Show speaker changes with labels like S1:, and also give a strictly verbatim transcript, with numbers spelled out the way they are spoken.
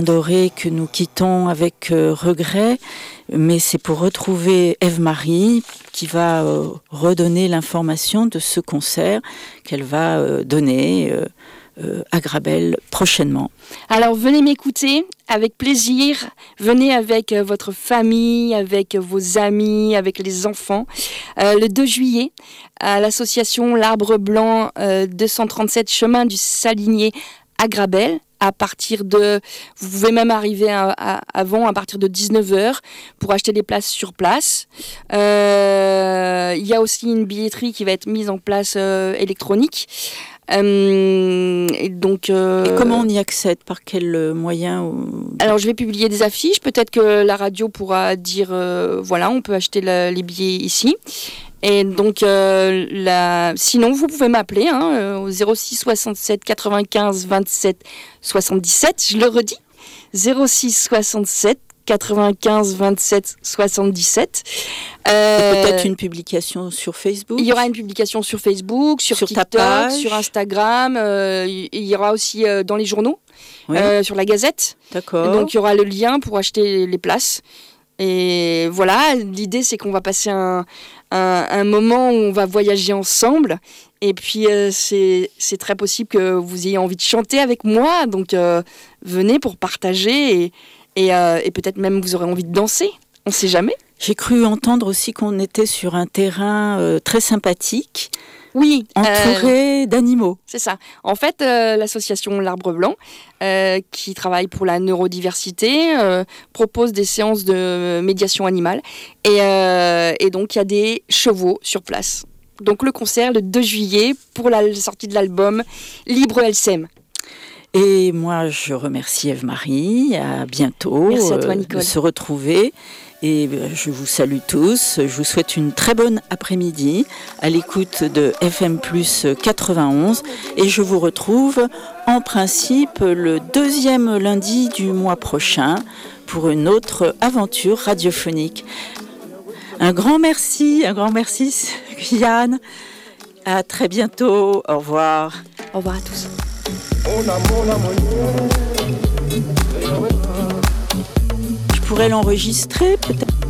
S1: Doré que nous quittons avec euh, regret, mais c'est pour retrouver Ève-Marie qui va euh, redonner l'information de ce concert qu'elle va euh, donner euh, euh, à Grabel prochainement.
S2: Alors venez m'écouter avec plaisir, venez avec euh, votre famille, avec vos amis, avec les enfants. Euh, le deux juillet, à l'association L'Arbre Blanc, euh, deux cent trente-sept chemin du Salinier à Grabel. À partir de, vous pouvez même arriver à, à, avant, à partir de dix-neuf heures pour acheter des places sur place. Euh, il y a aussi une billetterie qui va être mise en place euh, électronique. Euh, et donc, euh,
S1: et comment on y accède? Par quel moyen ou...
S2: Alors, je vais publier des affiches. Peut-être que la radio pourra dire, euh, voilà, on peut acheter la, les billets ici. Et donc, euh, la... sinon, vous pouvez m'appeler hein, euh, au zéro six soixante-sept quatre-vingt-quinze vingt-sept soixante-dix-sept. Je le redis, zéro six soixante-sept quatre-vingt-quinze vingt-sept soixante-dix-sept.
S1: Euh, peut-être une publication sur Facebook.
S2: Il y aura une publication sur Facebook, sur, sur TikTok, sur Instagram. Euh, il y aura aussi euh, dans les journaux, oui. euh, sur la Gazette.
S1: D'accord.
S2: Donc, il y aura le lien pour acheter les places. Et voilà, l'idée, c'est qu'on va passer un... Un, un moment où on va voyager ensemble et puis euh, c'est, c'est très possible que vous ayez envie de chanter avec moi, donc euh, venez pour partager et, et, euh, et peut-être même vous aurez envie de danser, on ne sait jamais.
S1: J'ai cru entendre aussi qu'on était sur un terrain euh, très sympathique.
S2: Oui.
S1: Entouré euh, d'animaux.
S2: C'est ça. En fait, euh, l'association L'Arbre Blanc, euh, qui travaille pour la neurodiversité, euh, propose des séances de médiation animale. Et, euh, et donc, il y a des chevaux sur place. Donc, le concert le deux juillet pour la sortie de l'album Libre Elle s'aime.
S1: Et moi, je remercie Ève-Marie. À bientôt.
S2: Merci à toi, Nicole.
S1: De se retrouver. Et je vous salue tous. Je vous souhaite une très bonne après-midi à l'écoute de F M plus quatre-vingt-onze. Et je vous retrouve en principe le deuxième lundi du mois prochain pour une autre aventure radiophonique. Un grand merci, un grand merci Yann. À très bientôt. Au revoir.
S2: Au revoir à tous.
S1: Je pourrais l'enregistrer peut-être.